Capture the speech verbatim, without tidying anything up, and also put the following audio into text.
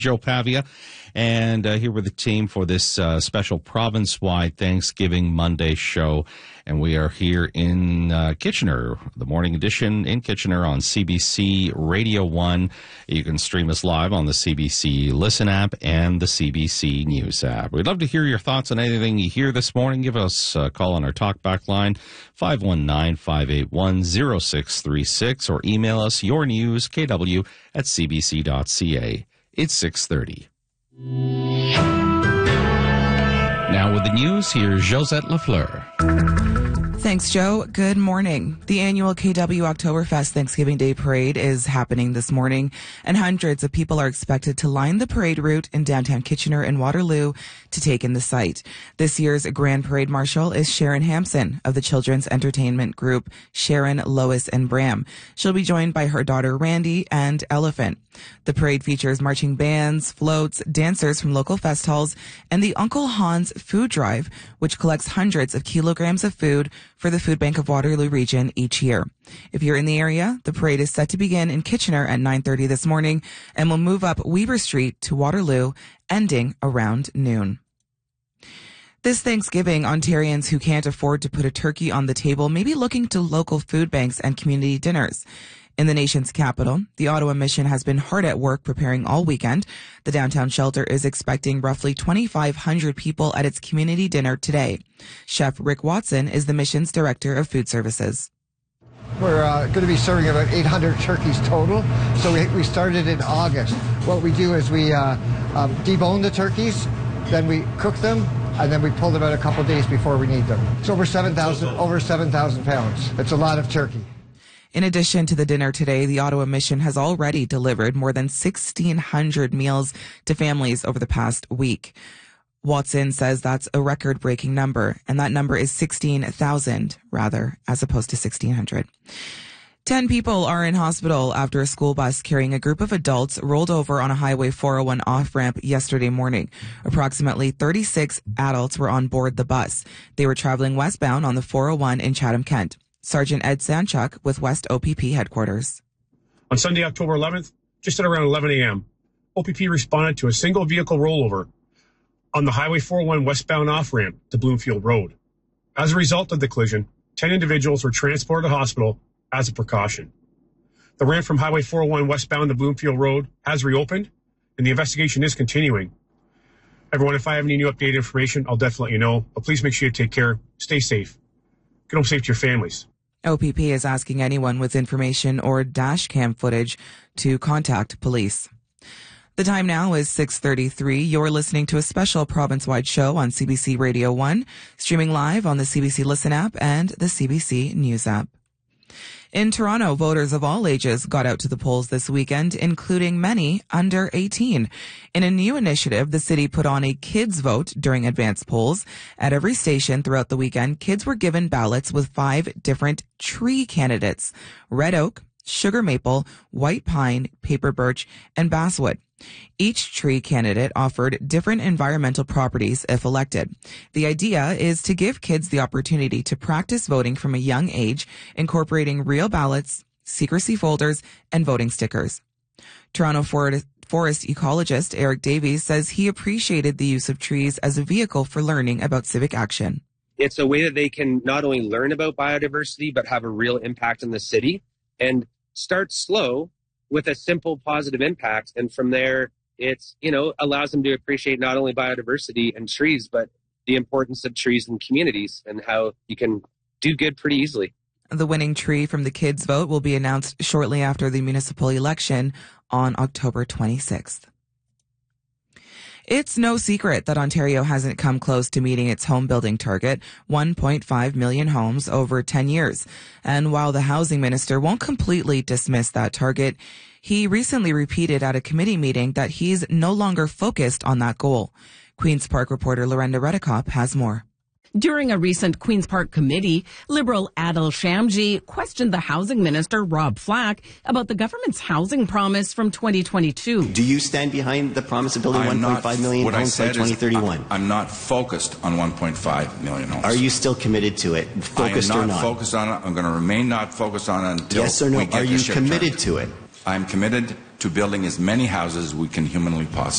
Joe Pavia, and uh, here with the team for this uh, special province-wide Thanksgiving Monday show. And we are here in uh, Kitchener, the morning edition in Kitchener on C B C Radio one. You can stream us live on the C B C Listen app and the C B C News app. We'd love to hear your thoughts on anything you hear this morning. Give us a call on our talkback line, five one nine, five eight one, zero six three six, or email us your news, k w at c b c dot c a. It's six thirty. Now with the news, here's Josette Lafleur. Thanks, Joe. Good morning. The annual K W Oktoberfest Thanksgiving Day Parade is happening this morning, and hundreds of people are expected to line the parade route in downtown Kitchener and Waterloo to take in the site. This year's Grand Parade Marshal is Sharon Hampson of the children's entertainment group Sharon, Lois, and Bram. She'll be joined by her daughter Randy and Elephant. The parade features marching bands, floats, dancers from local fest halls, and the Uncle Hans Food Drive, which collects hundreds of kilograms of food for the Food Bank of Waterloo region each year. If you're in the area, the parade is set to begin in Kitchener at nine thirty this morning and will move up Weaver Street to Waterloo, ending around noon. This Thanksgiving, Ontarians who can't afford to put a turkey on the table may be looking to local food banks and community dinners. In the nation's capital, the Ottawa Mission has been hard at work preparing all weekend. The downtown shelter is expecting roughly twenty-five hundred people at its community dinner today. Chef Rick Watson is the mission's director of food services. We're uh, going to be serving about eight hundred turkeys total. So we, we started in August. What we do is we uh, um, debone the turkeys, then we cook them, and then we pull them out a couple days before we need them. It's over seven thousand over seven thousand pounds. It's a lot of turkey. In addition to the dinner today, the Ottawa Mission has already delivered more than sixteen hundred meals to families over the past week. Watson says that's a record-breaking number, and that number is sixteen thousand, rather, as opposed to sixteen hundred. Ten people are in hospital after a school bus carrying a group of adults rolled over on a Highway four oh one off-ramp yesterday morning. Approximately thirty-six adults were on board the bus. They were traveling westbound on the four oh one in Chatham, Kent. Sergeant Ed Sanchuk with West O P P headquarters. On Sunday, October eleventh, just at around eleven a.m., O P P responded to a single vehicle rollover on the Highway four oh one westbound off-ramp to Bloomfield Road. As a result of the collision, ten individuals were transported to hospital as a precaution. The ramp from Highway four oh one westbound to Bloomfield Road has reopened, and the investigation is continuing. Everyone, if I have any new updated information, I'll definitely let you know. But please make sure you take care, stay safe, get home safe to your families. O P P is asking anyone with information or dash cam footage to contact police. The time now is six thirty-three. You're listening to a special province-wide show on C B C Radio one, streaming live on the C B C Listen app and the C B C News app. In Toronto, voters of all ages got out to the polls this weekend, including many under eighteen. In a new initiative, the city put on a kids vote during advanced polls. At every station throughout the weekend, kids were given ballots with five different tree candidates: red oak, sugar maple, white pine, paper birch, and basswood. Each tree candidate offered different environmental properties if elected. The idea is to give kids the opportunity to practice voting from a young age, incorporating real ballots, secrecy folders, and voting stickers. Toronto forest, forest ecologist Eric Davies says he appreciated the use of trees as a vehicle for learning about civic action. It's a way that they can not only learn about biodiversity, but have a real impact in the city, and start slow with a simple positive impact. And from there, it's, you know, allows them to appreciate not only biodiversity and trees, but the importance of trees in communities and how you can do good pretty easily. The winning tree from the kids' vote will be announced shortly after the municipal election on October twenty-sixth. It's no secret that Ontario hasn't come close to meeting its home building target, one point five million homes over ten years. And while the housing minister won't completely dismiss that target, he recently repeated at a committee meeting that he's no longer focused on that goal. Queen's Park reporter Lorenda Redekop has more. During a recent Queen's Park committee, Liberal Adil Shamji questioned the housing minister, Rob Flack, about the government's housing promise from twenty twenty-two. Do you stand behind the promise of building one point five million homes by twenty thirty-one? I'm not focused on one point five million homes. Are you still committed to it, focused I am not or not? focused on it. I'm going to remain not focused on it until yes or no? we get Are you the ship committed turned. to it? I'm committed to building as many houses as we can humanly possibly.